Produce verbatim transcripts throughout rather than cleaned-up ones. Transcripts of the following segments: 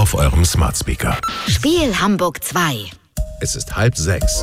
auf eurem Smart Speaker. Spiel Hamburg zwei. Es ist halb sechs.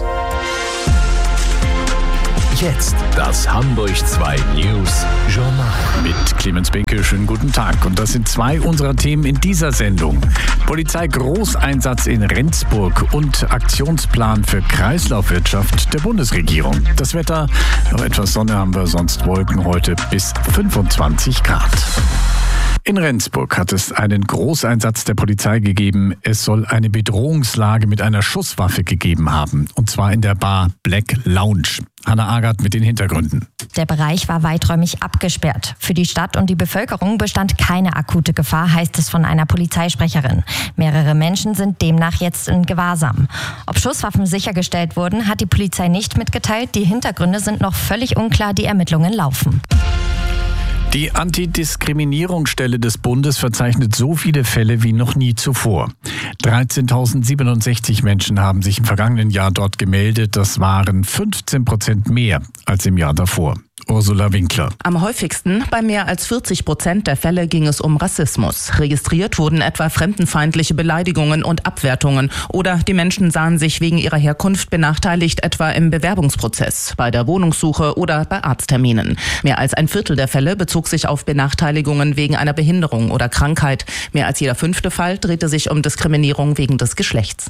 Jetzt das Hamburg zwei News Journal. Mit Clemens Benke, schönen guten Tag. Und das sind zwei unserer Themen in dieser Sendung. Polizei Großeinsatz in Rendsburg und Aktionsplan für Kreislaufwirtschaft der Bundesregierung. Das Wetter, noch etwas Sonne haben wir, sonst Wolken heute bis fünfundzwanzig Grad. In Rendsburg hat es einen Großeinsatz der Polizei gegeben. Es soll eine Bedrohungslage mit einer Schusswaffe gegeben haben. Und zwar in der Bar Black Lounge. Hanna Agert mit den Hintergründen. Der Bereich war weiträumig abgesperrt. Für die Stadt und die Bevölkerung bestand keine akute Gefahr, heißt es von einer Polizeisprecherin. Mehrere Menschen sind demnach jetzt in Gewahrsam. Ob Schusswaffen sichergestellt wurden, hat die Polizei nicht mitgeteilt. Die Hintergründe sind noch völlig unklar. Die Ermittlungen laufen. Die Antidiskriminierungsstelle des Bundes verzeichnet so viele Fälle wie noch nie zuvor. dreizehntausendsiebenundsechzig Menschen haben sich im vergangenen Jahr dort gemeldet. Das waren fünfzehn Prozent mehr als im Jahr davor. Ursula Winkler. Am häufigsten, bei mehr als vierzig Prozent der Fälle, ging es um Rassismus. Registriert wurden etwa fremdenfeindliche Beleidigungen und Abwertungen. Oder die Menschen sahen sich wegen ihrer Herkunft benachteiligt, etwa im Bewerbungsprozess, bei der Wohnungssuche oder bei Arztterminen. Mehr als ein Viertel der Fälle bezog sich auf Benachteiligungen wegen einer Behinderung oder Krankheit. Mehr als jeder fünfte Fall drehte sich um Diskriminierung wegen des Geschlechts.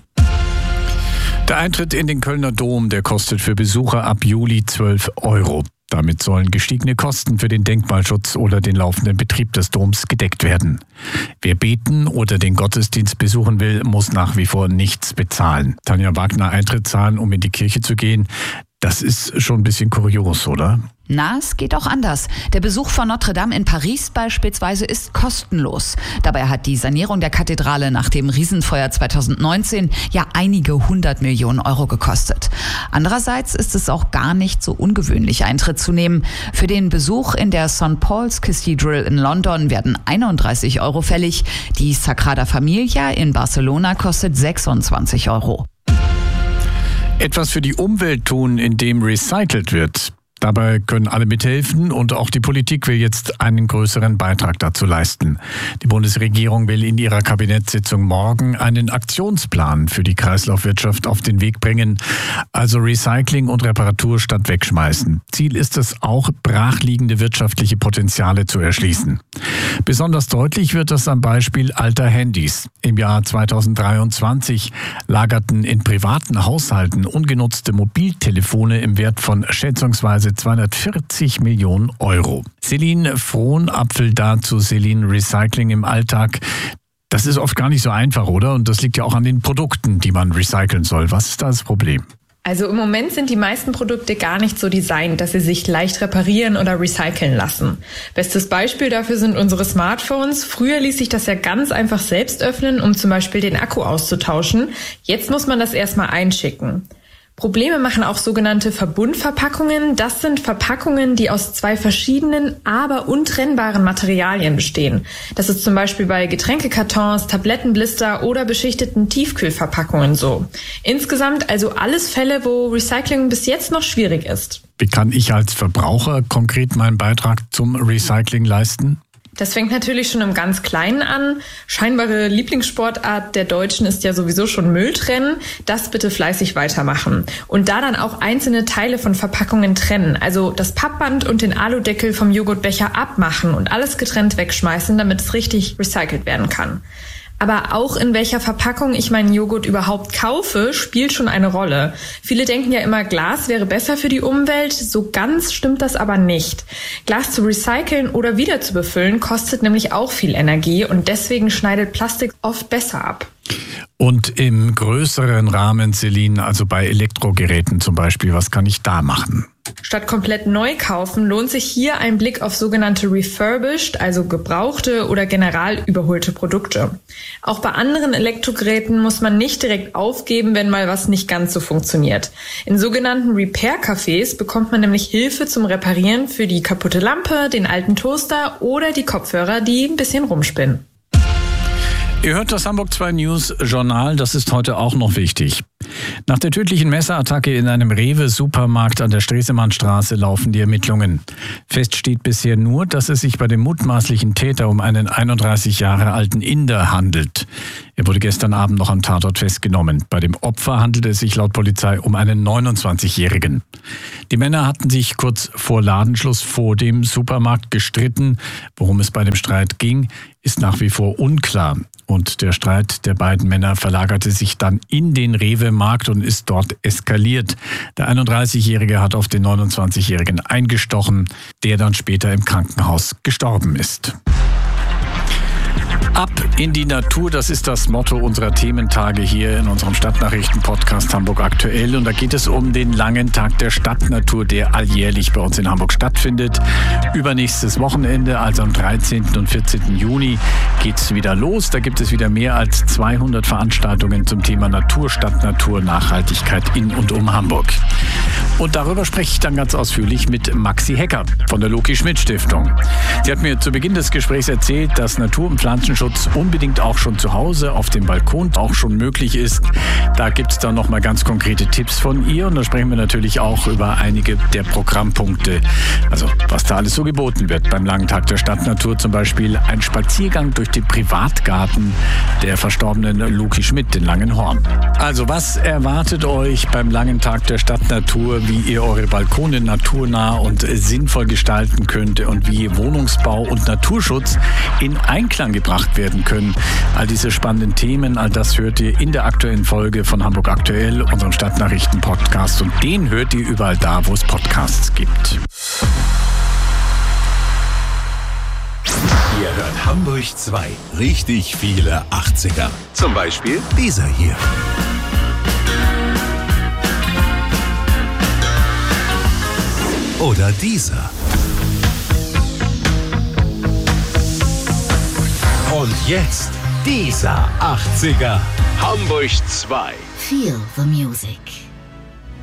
Der Eintritt in den Kölner Dom, der kostet für Besucher ab Juli zwölf Euro. Damit sollen gestiegene Kosten für den Denkmalschutz oder den laufenden Betrieb des Doms gedeckt werden. Wer beten oder den Gottesdienst besuchen will, muss nach wie vor nichts bezahlen. Tanja Wagner, Eintritt zahlen, um in die Kirche zu gehen, das ist schon ein bisschen kurios, oder? Na, es geht auch anders. Der Besuch von Notre Dame in Paris beispielsweise ist kostenlos. Dabei hat die Sanierung der Kathedrale nach dem Riesenfeuer zweitausendneunzehn ja einige hundert Millionen Euro gekostet. Andererseits ist es auch gar nicht so ungewöhnlich, Eintritt zu nehmen. Für den Besuch in der Saint Paul's Cathedral in London werden einunddreißig Euro fällig. Die Sagrada Familia in Barcelona kostet sechsundzwanzig Euro. Etwas für die Umwelt tun, indem recycelt wird. Dabei können alle mithelfen und auch die Politik will jetzt einen größeren Beitrag dazu leisten. Die Bundesregierung will in ihrer Kabinettssitzung morgen einen Aktionsplan für die Kreislaufwirtschaft auf den Weg bringen, also Recycling und Reparatur statt wegschmeißen. Ziel ist es auch, brachliegende wirtschaftliche Potenziale zu erschließen. Besonders deutlich wird das am Beispiel alter Handys. Im Jahr zweitausenddreiundzwanzig lagerten in privaten Haushalten ungenutzte Mobiltelefone im Wert von schätzungsweise zweihundertvierzig Millionen Euro. Celine Frohnapfel dazu, Celine, Recycling im Alltag. Das ist oft gar nicht so einfach, oder? Und das liegt ja auch an den Produkten, die man recyceln soll. Was ist da das Problem? Also im Moment sind die meisten Produkte gar nicht so designt, dass sie sich leicht reparieren oder recyceln lassen. Bestes Beispiel dafür sind unsere Smartphones. Früher ließ sich das ja ganz einfach selbst öffnen, um zum Beispiel den Akku auszutauschen. Jetzt muss man das erstmal einschicken. Probleme machen auch sogenannte Verbundverpackungen. Das sind Verpackungen, die aus zwei verschiedenen, aber untrennbaren Materialien bestehen. Das ist zum Beispiel bei Getränkekartons, Tablettenblister oder beschichteten Tiefkühlverpackungen so. Insgesamt also alles Fälle, wo Recycling bis jetzt noch schwierig ist. Wie kann ich als Verbraucher konkret meinen Beitrag zum Recycling leisten? Das fängt natürlich schon im ganz Kleinen an. Scheinbare Lieblingssportart der Deutschen ist ja sowieso schon Mülltrennen. Das bitte fleißig weitermachen. Und da dann auch einzelne Teile von Verpackungen trennen. Also das Pappband und den Aludeckel vom Joghurtbecher abmachen und alles getrennt wegschmeißen, damit es richtig recycelt werden kann. Aber auch in welcher Verpackung ich meinen Joghurt überhaupt kaufe, spielt schon eine Rolle. Viele denken ja immer, Glas wäre besser für die Umwelt. So ganz stimmt das aber nicht. Glas zu recyceln oder wieder zu befüllen kostet nämlich auch viel Energie und deswegen schneidet Plastik oft besser ab. Und im größeren Rahmen, Celine, also bei Elektrogeräten zum Beispiel, was kann ich da machen? Statt komplett neu kaufen, lohnt sich hier ein Blick auf sogenannte refurbished, also gebrauchte oder general überholte Produkte. Auch bei anderen Elektrogeräten muss man nicht direkt aufgeben, wenn mal was nicht ganz so funktioniert. In sogenannten Repair-Cafés bekommt man nämlich Hilfe zum Reparieren für die kaputte Lampe, den alten Toaster oder die Kopfhörer, die ein bisschen rumspinnen. Ihr hört das Hamburg zwei News Journal, das ist heute auch noch wichtig. Nach der tödlichen Messerattacke in einem Rewe-Supermarkt an der Stresemannstraße laufen die Ermittlungen. Fest steht bisher nur, dass es sich bei dem mutmaßlichen Täter um einen einunddreißig Jahre alten Inder handelt. Er wurde gestern Abend noch am Tatort festgenommen. Bei dem Opfer handelte es sich laut Polizei um einen neunundzwanzigjährigen. Die Männer hatten sich kurz vor Ladenschluss vor dem Supermarkt gestritten. Worum es bei dem Streit ging, ist nach wie vor unklar. Und der Streit der beiden Männer verlagerte sich dann in den Rewe-Markt und ist dort eskaliert. Der einunddreißigjährige hat auf den neunundzwanzigjährigen eingestochen, der dann später im Krankenhaus gestorben ist. Ab in die Natur, das ist das Motto unserer Thementage hier in unserem Stadtnachrichten-Podcast Hamburg aktuell. Und da geht es um den langen Tag der Stadtnatur, der alljährlich bei uns in Hamburg stattfindet. Übernächstes Wochenende, also am dreizehnten und vierzehnten Juni, geht es wieder los. Da gibt es wieder mehr als zweihundert Veranstaltungen zum Thema Natur, Stadtnatur, Nachhaltigkeit in und um Hamburg. Und darüber spreche ich dann ganz ausführlich mit Maxi Hecker von der Loki-Schmidt-Stiftung. Sie hat mir zu Beginn des Gesprächs erzählt, dass Natur- und Pflanzenschutz unbedingt auch schon zu Hause auf dem Balkon auch schon möglich ist. Da gibt es dann nochmal ganz konkrete Tipps von ihr und da sprechen wir natürlich auch über einige der Programmpunkte. Also was da alles so geboten wird beim langen Tag der Stadtnatur, zum Beispiel ein Spaziergang durch den Privatgarten der verstorbenen Loki Schmidt in Langenhorn. Also was erwartet euch beim langen Tag der Stadtnatur, wie ihr eure Balkone naturnah und sinnvoll gestalten könnt und wie Wohnungsbau und Naturschutz in Einklang gebracht werden können. All diese spannenden Themen, all das hört ihr in der aktuellen Folge von Hamburg aktuell, unserem Stadtnachrichten-Podcast, und den hört ihr überall da, wo es Podcasts gibt. Ihr hört Hamburg zwei. Richtig viele achtziger. Zum Beispiel dieser hier. Oder dieser. Und jetzt dieser achtziger. Hamburg zwei. Feel the music.